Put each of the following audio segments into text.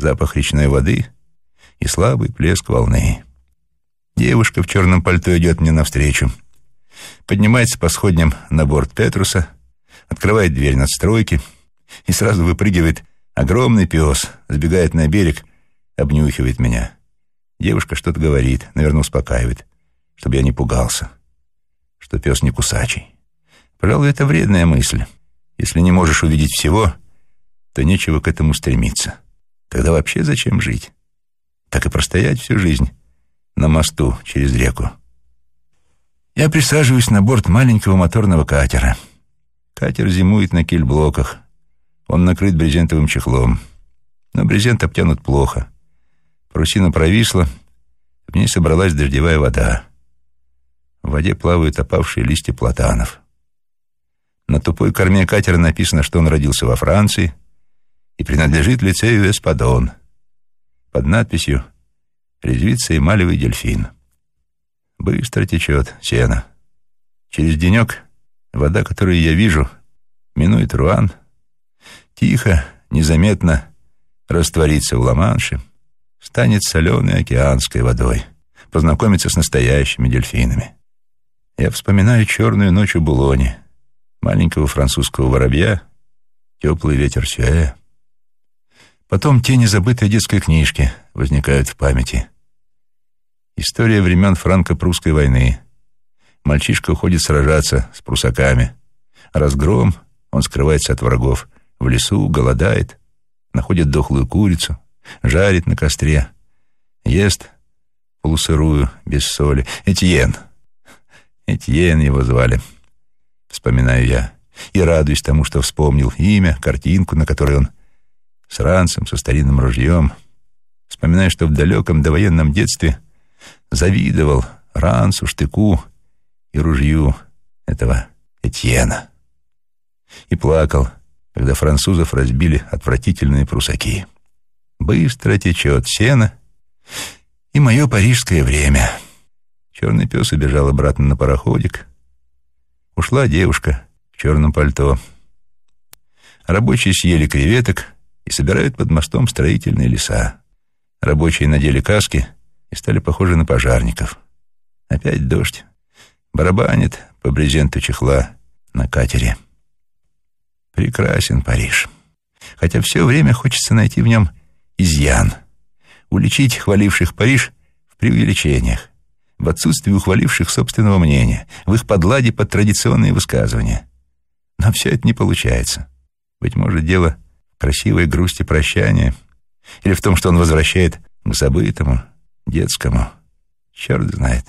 запах речной воды и слабый плеск волны. Девушка в черном пальто идет мне навстречу, поднимается по сходням на борт Петруса, открывает дверь надстройки, и сразу выпрыгивает огромный пес, сбегает на берег, обнюхивает меня. Девушка что-то говорит, наверное, успокаивает, чтобы я не пугался, что пес не кусачий. Пожалуй, это вредная мысль. Если не можешь увидеть всего, то нечего к этому стремиться. Тогда вообще зачем жить? Так и простоять всю жизнь на мосту через реку. Я присаживаюсь на борт маленького моторного катера. Катер зимует на кильблоках. Он накрыт брезентовым чехлом. Но брезент обтянут плохо. Парусина провисла, в ней собралась дождевая вода. В воде плавают опавшие листья платанов. На тупой корме катера написано, что он родился во Франции и принадлежит лицею Эспадон. Под надписью «Резвится эмалевый дельфин». Быстро течет сено. Через денек вода, которую я вижу, минует Руан, тихо, незаметно растворится в Ла-Манше, станет соленой океанской водой, познакомиться с настоящими дельфинами. Я вспоминаю черную ночь у Булони, маленького французского воробья, теплый ветер Сюэ. Потом тени забытой детской книжки возникают в памяти. История времен франко-прусской войны. Мальчишка уходит сражаться с прусаками. Разгром, он скрывается от врагов в лесу, голодает, находит дохлую курицу, жарит на костре, ест полусырую, без соли. Этьен его звали, вспоминаю я, и радуюсь тому, что вспомнил имя, картинку, на которой он с ранцем, со старинным ружьем. Вспоминаю, что в далеком довоенном детстве завидовал ранцу, штыку и ружью этого Этьена. И плакал, когда французов разбили отвратительные прусаки. Быстро течет сено, и мое парижское время. Черный пес убежал обратно на пароходик. Ушла девушка в черном пальто. Рабочие съели креветок и собирают под мостом строительные леса. Рабочие надели каски и стали похожи на пожарников. Опять дождь. Барабанит по брезенту чехла на катере. Прекрасен Париж. Хотя все время хочется найти в нем изъян. Уличить хваливших Париж в преувеличениях, в отсутствии ухваливших собственного мнения, в их подладе под традиционные высказывания. Но все это не получается. Быть может, дело в красивой грусти прощания или в том, что он возвращает к забытому, детскому. Черт знает.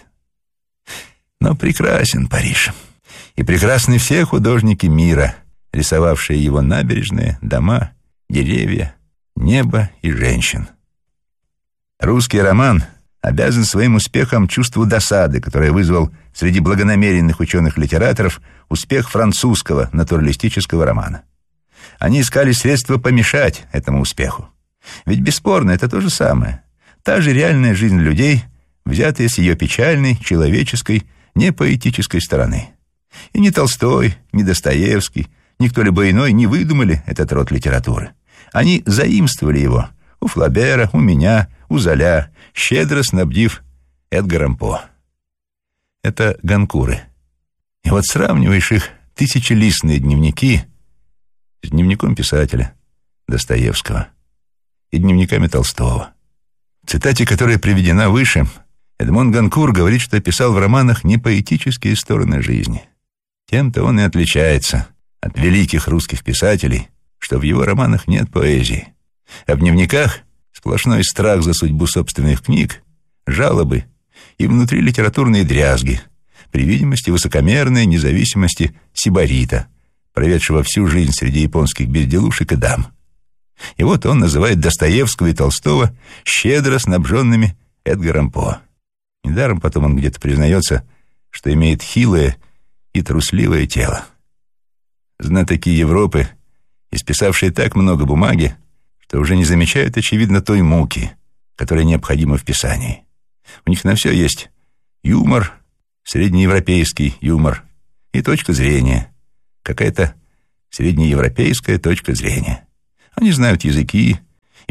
Но прекрасен Париж. И прекрасны все художники мира, рисовавшие его набережные, дома, деревья, небо и женщин. Русский роман обязан своим успехом чувству досады, которое вызвал среди благонамеренных ученых-литераторов успех французского натуралистического романа. Они искали средства помешать этому успеху. Ведь бесспорно это то же самое. Та же реальная жизнь людей, взятая с ее печальной, человеческой, непоэтической стороны. И ни Толстой, ни Достоевский, ни кто-либо иной не выдумали этот род литературы. Они заимствовали его у Флабера, у меня, у Золя, щедро снабдив Эдгаром По. Это Ганкуры. И вот сравниваешь их тысячелистные дневники с дневником писателя Достоевского и дневниками Толстого. В цитате, которая приведена выше, Эдмон Ганкур говорит, что писал в романах не поэтические стороны жизни. Тем-то он и отличается от великих русских писателей, что в его романах нет поэзии, а в дневниках сплошной страх за судьбу собственных книг, жалобы и внутрилитературные дрязги, при видимости высокомерной независимости сибарита, проведшего всю жизнь среди японских безделушек и дам. И вот он называет Достоевского и Толстого щедро снабженными Эдгаром По. Недаром потом он где-то признается, что имеет хилое и трусливое тело. Знатоки Европы, исписавшие так много бумаги, что уже не замечают, очевидно, той муки, которая необходима в писании. У них на все есть юмор, среднеевропейский юмор, и точка зрения, какая-то среднеевропейская точка зрения. Они знают языки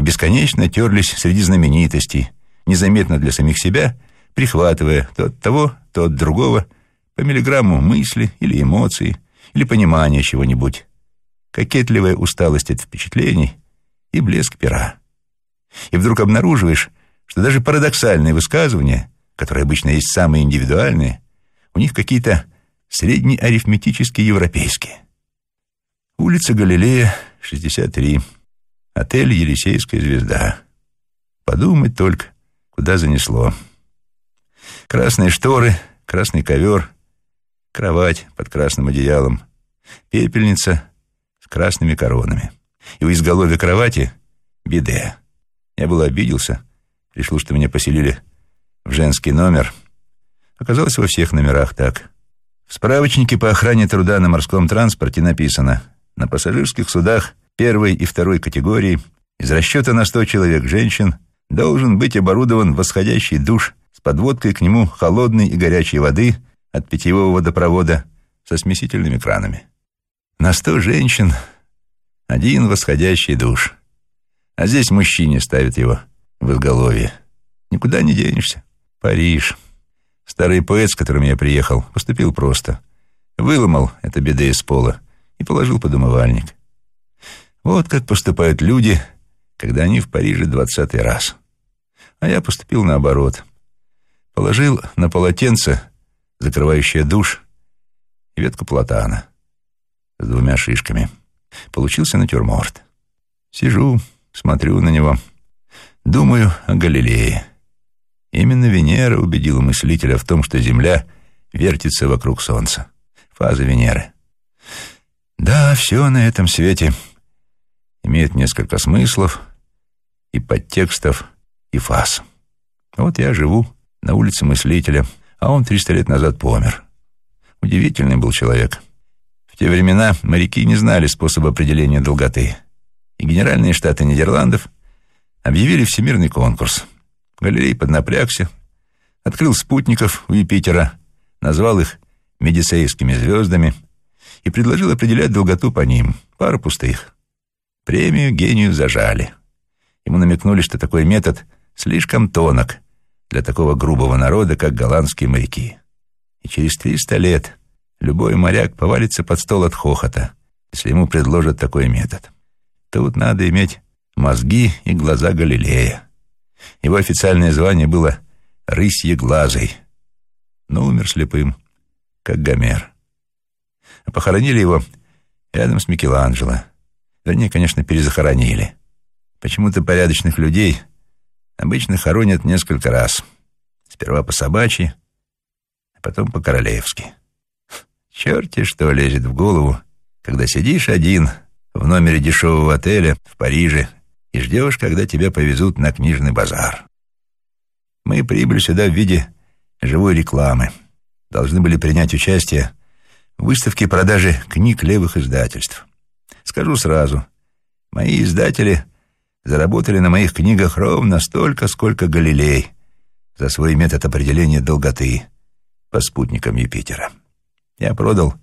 и бесконечно терлись среди знаменитостей, незаметно для самих себя, прихватывая то от того, то от другого по миллиграмму мысли или эмоции, или понимания чего-нибудь, кокетливая усталость от впечатлений и блеск пера. И вдруг обнаруживаешь, что даже парадоксальные высказывания, которые обычно есть самые индивидуальные, у них какие-то среднеарифметические европейские. Улица Галилея, 63. Отель «Елисейская звезда». Подумать только, куда занесло. Красные шторы, красный ковер, кровать под красным одеялом, пепельница с красными коронами. И у изголовья кровати биде. Я было обиделся, решил, что меня поселили в женский номер. Оказалось, во всех номерах так. В справочнике по охране труда на морском транспорте написано: на пассажирских судах первой и второй категории из расчета на 100 человек женщин должен быть оборудован восходящий душ с подводкой к нему холодной и горячей воды от питьевого водопровода со смесительными кранами. На 100 женщин один восходящий душ. А здесь мужчине ставят его в изголовье. Никуда не денешься. Париж. Старый поэт, с которым я приехал, поступил просто. Выломал это биде из пола и положил под умывальник. Вот как поступают люди, когда они в Париже 20-й раз. А я поступил наоборот. Положил на полотенце, закрывающее душ, ветку платана с 2 шишками. Получился натюрморт. Сижу, смотрю на него, думаю о Галилее. Именно Венера убедила мыслителя в том, что Земля вертится вокруг Солнца. Фаза Венеры. Да, все на этом свете имеет несколько смыслов и подтекстов, и фаз. Вот я живу на улице мыслителя, а он 300 лет назад помер. Удивительный был человек. В те времена моряки не знали способа определения долготы. И Генеральные Штаты Нидерландов объявили всемирный конкурс. Галилей поднапрягся, открыл спутников у Юпитера, назвал их медицейскими звездами и предложил определять долготу по ним. Пара пустых. Премию гению зажали. Ему намекнули, что такой метод слишком тонок для такого грубого народа, как голландские моряки. И через 300 лет любой моряк повалится под стол от хохота, если ему предложат такой метод. Тут надо иметь мозги и глаза Галилея. Его официальное звание было «рысьеглазый», но умер слепым, как Гомер. А похоронили его рядом с Микеланджело. Вернее, конечно, перезахоронили. Почему-то порядочных людей обычно хоронят несколько раз. Сперва по-собачьи, а потом по-королевски. Черти что лезет в голову, когда сидишь один в номере дешевого отеля в Париже и ждешь, когда тебя повезут на книжный базар. Мы прибыли сюда в виде живой рекламы. Должны были принять участие в выставке продажи книг левых издательств. Скажу сразу, мои издатели заработали на моих книгах ровно столько, сколько Галилей за свой метод определения долготы по спутникам Юпитера. Я продал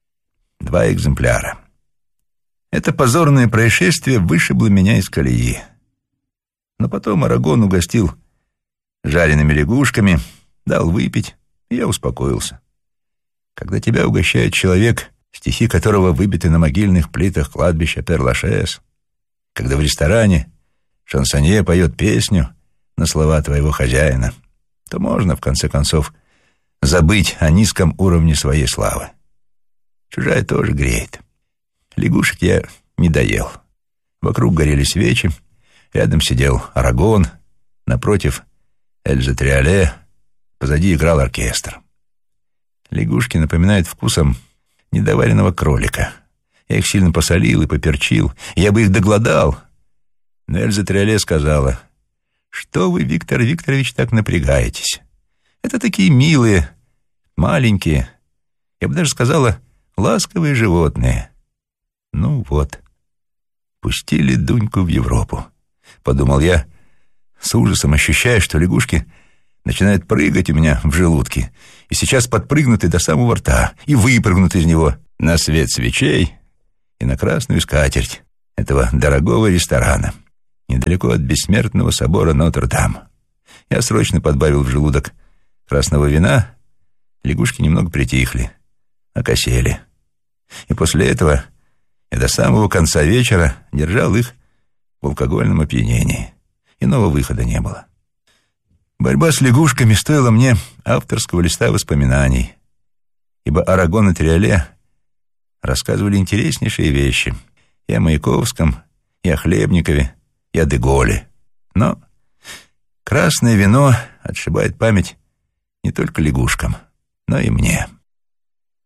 2 экземпляра. Это позорное происшествие вышибло меня из колеи. Но потом Арагон угостил жареными лягушками, дал выпить, и я успокоился. Когда тебя угощает человек, стихи которого выбиты на могильных плитах кладбища Пер-Лашез, когда в ресторане шансонье поет песню на слова твоего хозяина, то можно, в конце концов, забыть о низком уровне своей славы. Чужая тоже греет. Лягушек я не доел. Вокруг горели свечи, рядом сидел Арагон, напротив Эльза Триоле, позади играл оркестр. Лягушки напоминают вкусом недоваренного кролика. Я их сильно посолил и поперчил, я бы их доглодал. Но Эльза Триоле сказала: «Что вы, Виктор Викторович, так напрягаетесь? Это такие милые, маленькие, я бы даже сказала, ласковые животные». Ну вот, пустили Дуньку в Европу, подумал я, с ужасом ощущая, что лягушки начинают прыгать у меня в желудке и сейчас подпрыгнут и до самого рта, и выпрыгнут из него на свет свечей и на красную скатерть этого дорогого ресторана. недалеко от бессмертного собора Нотр-Дам. Я срочно подбавил в желудок красного вина, лягушки немного притихли, окосели. И после этого я до самого конца вечера держал их в алкогольном опьянении. Иного выхода не было. Борьба с лягушками стоила мне авторского листа воспоминаний, ибо Арагон и Триоле рассказывали интереснейшие вещи и о Маяковском, и о Хлебникове, и о Де-Голле. Но красное вино отшибает память не только лягушкам, но и мне.